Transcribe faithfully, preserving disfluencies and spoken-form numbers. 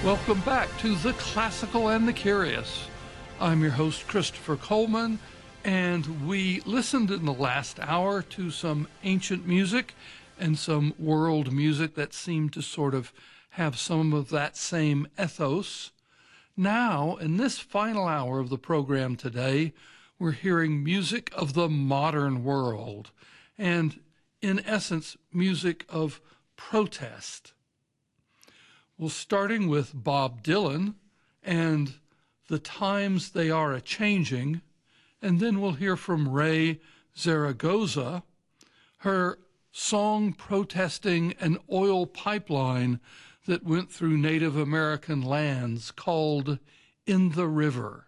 Welcome back to The Classical and the Curious. I'm your host, Christopher Coleman, and we listened in the last hour to some ancient music and some world music that seemed to sort of have some of that same ethos. Now, in this final hour of the program today, we're hearing music of the modern world, and in essence, music of protest. Well, starting with Bob Dylan and The Times They Are A-Changing, and then we'll hear from Raye Zaragoza, her song protesting an oil pipeline that went through Native American lands called In the River.